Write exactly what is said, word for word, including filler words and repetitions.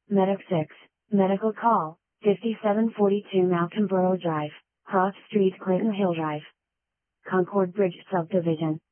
Medic six, Medical Call, fifty-seven forty-two Malcolm Borough Drive, Cross Street Clinton Hill Drive. Concord Bridge Subdivision.